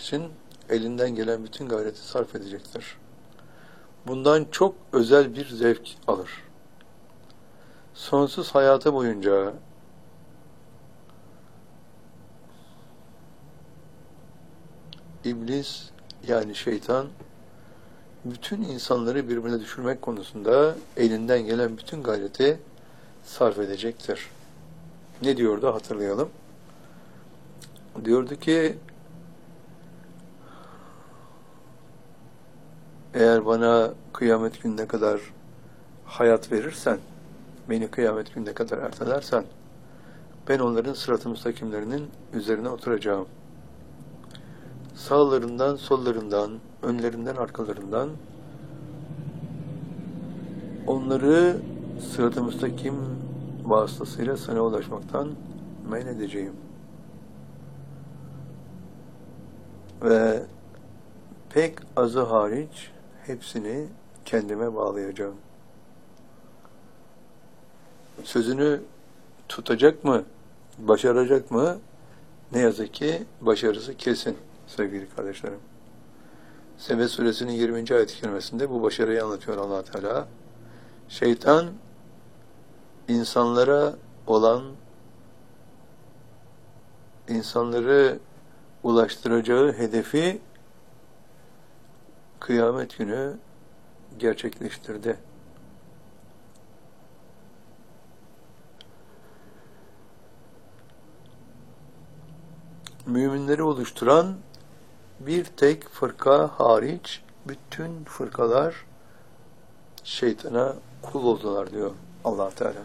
için elinden gelen bütün gayreti sarf edecektir. Bundan çok özel bir zevk alır. Sonsuz hayatı boyunca İblis yani şeytan bütün insanları birbirine düşürmek konusunda elinden gelen bütün gayreti sarf edecektir. Ne diyordu hatırlayalım. Diyordu ki eğer bana kıyamet gününe kadar hayat verirsen, beni kıyamet gününe kadar ertelersen, ben onların sırat-ı müstakimlerinin üzerine oturacağım. Sağlarından, sollarından, önlerinden, arkalarından onları sırat-ı müstakim vasıtasıyla sana ulaşmaktan men edeceğim. Ve pek azı hariç hepsini kendime bağlayacağım. Sözünü tutacak mı, başaracak mı? Ne yazık ki başarısı kesin sevgili kardeşlerim. Sebe suresinin 20. ayet-i kerimesinde bu başarıyı anlatıyor Allah Teala. Şeytan insanları ulaştıracağı hedefi kıyamet günü gerçekleştirdi. Müminleri oluşturan bir tek fırka hariç bütün fırkalar şeytana kul oldular diyor Allah Teala.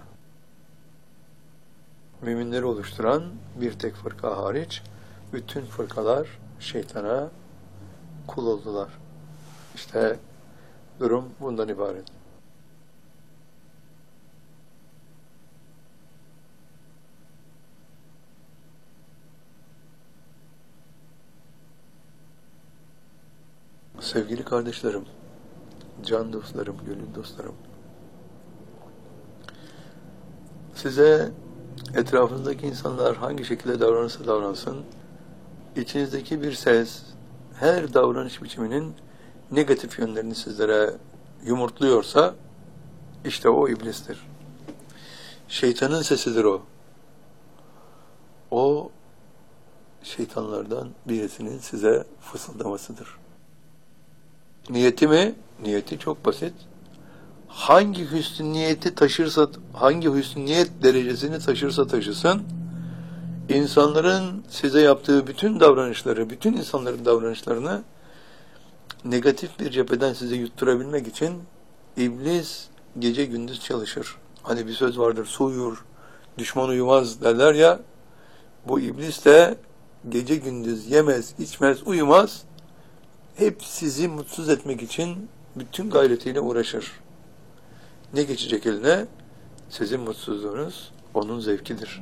Müminleri oluşturan bir tek fırka hariç bütün fırkalar şeytana kul oldular. İşte durum bundan ibaret. Sevgili kardeşlerim, can dostlarım, gönül dostlarım, size etrafınızdaki insanlar hangi şekilde davranırsa davransın, içinizdeki bir ses, her davranış biçiminin negatif yönlerini sizlere yumurtluyorsa, işte o iblistir. Şeytanın sesidir o. O, şeytanlardan birisinin size fısıldamasıdır. Niyeti mi? Niyeti çok basit. Hangi hüsnü niyeti taşırsa, hangi hüsnü niyet derecesini taşırsa taşısın, insanların size yaptığı bütün davranışları, bütün insanların davranışlarını negatif bir cepheden size yutturabilmek için iblis gece gündüz çalışır. Hani bir söz vardır, su uyur, düşman uyumaz derler ya, bu iblis de gece gündüz yemez, içmez, uyumaz, hep sizi mutsuz etmek için bütün gayretiyle uğraşır. Ne geçecek eline? Sizin mutsuzluğunuz onun zevkidir.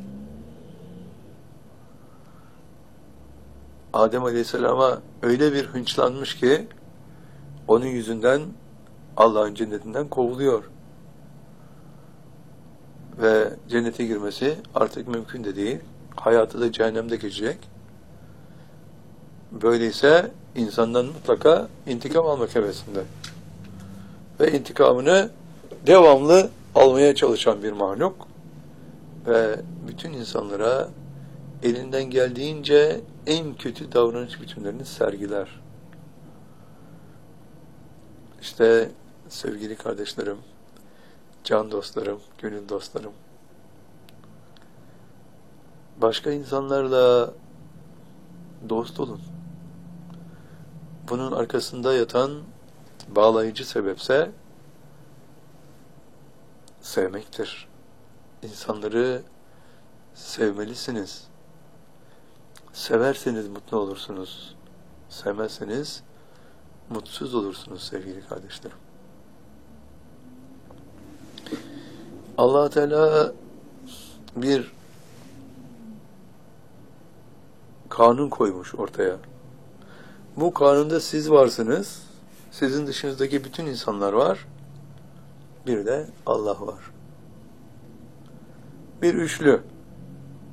Adem Aleyhisselam'a öyle bir hınçlanmış ki onun yüzünden Allah'ın cennetinden kovuluyor. Ve cennete girmesi artık mümkün de değil. Hayatı da cehennemde geçecek. Böyleyse insandan mutlaka intikam almak hevesinde. Ve intikamını devamlı almaya çalışan bir mahluk. Ve bütün insanlara elinden geldiğince en kötü davranış biçimlerini sergiler. İşte sevgili kardeşlerim, can dostlarım, gönül dostlarım, başka insanlarla dost olun. Bunun arkasında yatan bağlayıcı sebepse sevmektir. İnsanları sevmelisiniz. Severseniz mutlu olursunuz. Sevmezseniz mutsuz olursunuz sevgili kardeşlerim. Allah Teala bir kanun koymuş ortaya. Bu kanunda siz varsınız. Sizin dışınızdaki bütün insanlar var. Bir de Allah var. Bir üçlü.